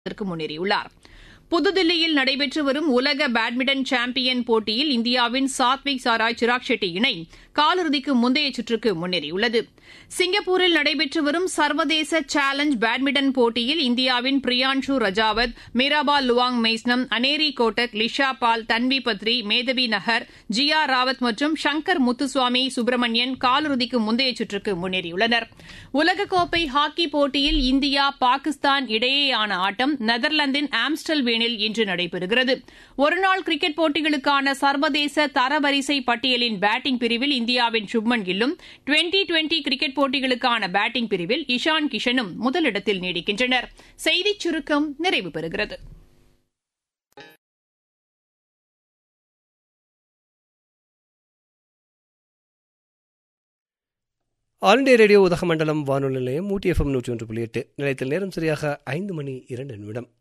முன்னேறியுள்ளார். புதுதில்லியில் நடைபெற்று வரும் உலக பேட்மிண்டன் சாம்பியன் போட்டியில் இந்தியாவின் சாத்விக் சாராய் சிராக் ஷெட்டி இணை காலிறுதிக்கு முந்தைய சுற்றுக்கு முன்னேறியுள்ளது. சிங்கப்பூரில் நடைபெற்று வரும் சர்வதேச சேலஞ்ச் பேட்மிண்டன் போட்டியில் இந்தியாவின் பிரியான்ஷு ரஜாவத், மீராபா லுவாங் மெய்ஸ்னம், அனேரி கோட்டக், லிஷா பால், தன்வி பத்ரி, மேதவி நகர், ஜியா ராவத் மற்றும் ஷங்கர் முத்துசுவாமி சுப்பிரமணியன் காலிறுதிக்கு முந்தைய சுற்றுக்கு முன்னேறியுள்ளனர். உலகக்கோப்பை ஹாக்கி போட்டியில் இந்தியா பாகிஸ்தான் இடையேயான ஆட்டம் நெதர்லாந்தின் ஆம்ஸ்டல்வேனில் இன்று நடைபெறுகிறது. ஒருநாள் கிரிக்கெட் போட்டிகளுக்கான சர்வதேச தரவரிசை பட்டியலின் பேட்டிங் பிரிவில் இந்தியாவின் சுப்மன் கில்லும், டுவெண்டி கிரிக்கெட் போட்டிகளுக்கான பேட்டிங் பிரிவில் இஷான் கிஷனும் முதலிடத்தில் நீடிக்கின்றனர். செய்திச் சுருக்கம் நிறைவு பெறுகிறது. ஆல் இண்டியா ரேடியோ உதகமண்டலம் வானொலி நிலையம் ஊட்டி FM 101.8 நிலையத்தில் நேரம் சரியாக 5 மணி 2 நிமிடம்.